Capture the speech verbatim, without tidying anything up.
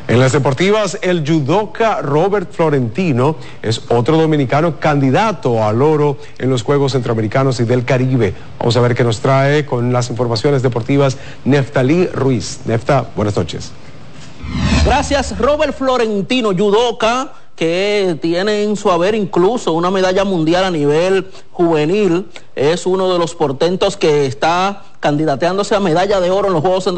En las deportivas, el judoka Robert Florentino es otro dominicano candidato al oro en los Juegos Centroamericanos y del Caribe. Vamos a ver qué nos trae con las informaciones deportivas Neftalí Ruiz. Nefta, buenas noches. Gracias. Robert Florentino, judoka, que tiene en su haber incluso una medalla mundial a nivel juvenil, es uno de los portentos que está candidateándose a medalla de oro en los Juegos Centroamericanos.